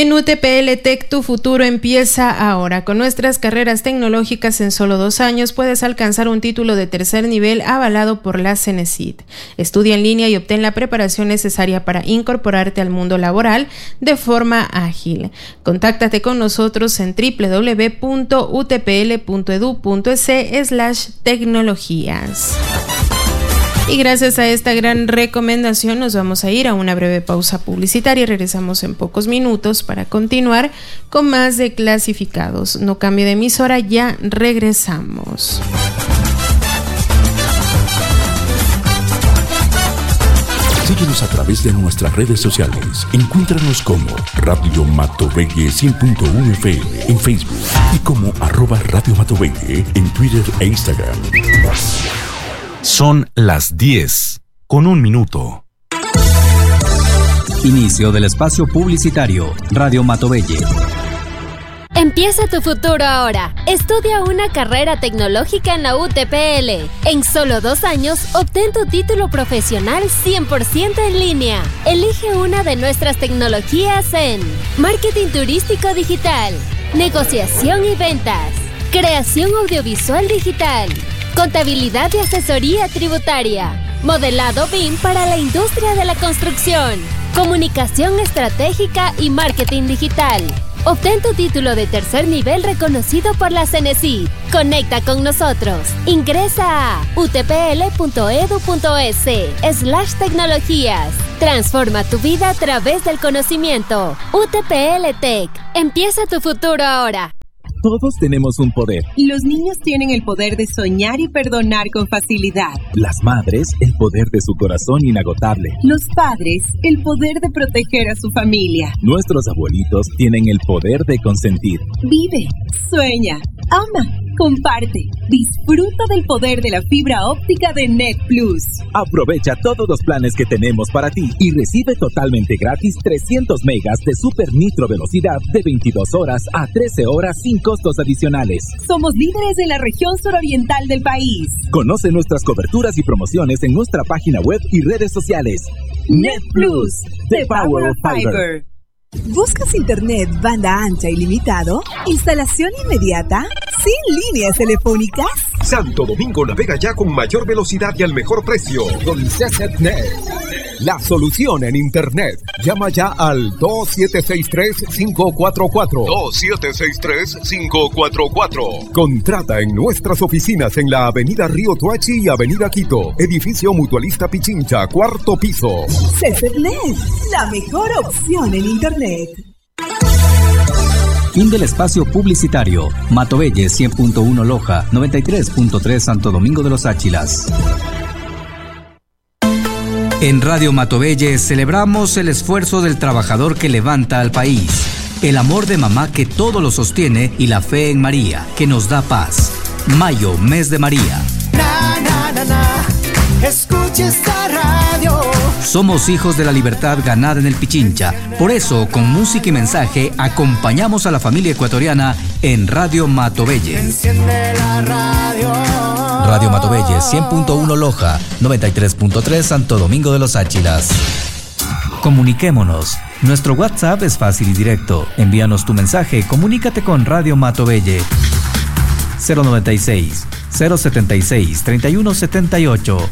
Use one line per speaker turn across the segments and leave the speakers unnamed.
En UTPL Tech, tu futuro empieza ahora. Con nuestras carreras tecnológicas, en solo 2 años puedes alcanzar un título de tercer nivel avalado por la CENESID. Estudia en línea y obtén la preparación necesaria para incorporarte al mundo laboral de forma ágil. Contáctate con nosotros en www.utpl.edu.es/tecnologías. Y gracias a esta gran recomendación nos vamos a ir a una breve pausa publicitaria y regresamos en pocos minutos para continuar con más de Clasificados. No cambie de emisora, ya regresamos.
Síguenos a través de nuestras redes sociales. Encuéntranos como Radio Matovelle 100.1 FM en Facebook y como @Radio Matovelle en Twitter e Instagram.
Son las 10:01.
Inicio del espacio publicitario. Radio Matovelle.
Empieza tu futuro ahora. Estudia una carrera tecnológica en la UTPL. En solo 2 años, obtén tu título profesional 100% en línea. Elige una de nuestras tecnologías en marketing turístico digital, negociación y ventas, creación audiovisual digital, contabilidad y asesoría tributaria, modelado BIM para la industria de la construcción, comunicación estratégica y marketing digital. Obtén tu título de tercer nivel reconocido por la CENESID. Conecta con nosotros. Ingresa a utpl.edu.es/tecnologías. Transforma tu vida a través del conocimiento. UTPL Tech. Empieza tu futuro ahora.
Todos tenemos un poder.
Los niños tienen el poder de soñar y perdonar con facilidad.
Las madres, el poder de su corazón inagotable.
Los padres, el poder de proteger a su familia.
Nuestros abuelitos tienen el poder de consentir.
Vive, sueña, ama, comparte. Disfruta del poder de la fibra óptica de Net Plus.
Aprovecha todos los planes que tenemos para ti y recibe totalmente gratis 300 megas de super nitro velocidad de 22 horas a 13 horas sin costos adicionales.
Somos líderes en la región suroriental del país.
Conoce nuestras coberturas y promociones en nuestra página web y redes sociales.
Net Plus, the power of fiber.
¿Buscas internet banda ancha ilimitado? ¿Instalación inmediata? ¿Sin líneas telefónicas?
Santo Domingo navega ya con mayor velocidad y al mejor precio. Con CCNet, la solución en internet. Llama ya al 2763-544. 2763-544. Contrata en nuestras oficinas en la Avenida Río Tuachi y Avenida Quito. Edificio Mutualista Pichincha, 4º piso.
CCNet, la mejor opción en internet.
Fin del espacio publicitario. Matovelle 100.1 Loja, 93.3 Santo Domingo de los Áchilas. En Radio Matovelle celebramos el esfuerzo del trabajador que levanta al país, el amor de mamá que todo lo sostiene y la fe en María que nos da paz. Mayo, mes de María.
Escucha esta radio.
Somos hijos de la libertad ganada en el Pichincha. Por eso, con música y mensaje, acompañamos a la familia ecuatoriana en Radio Matovelle.
Enciende la radio.
Radio Matovelle 100.1 Loja, 93.3 Santo Domingo de los Áchilas. Comuniquémonos. Nuestro WhatsApp es fácil y directo. Envíanos tu mensaje, comunícate con Radio Matovelle. 096 076 3178.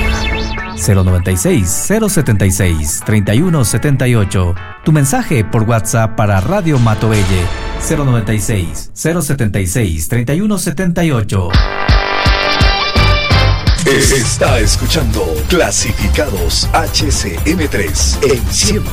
096 076 3178. Tu mensaje por WhatsApp para Radio Matovelle. 096 076 3178.
Está escuchando Clasificados HCM3 en 100.1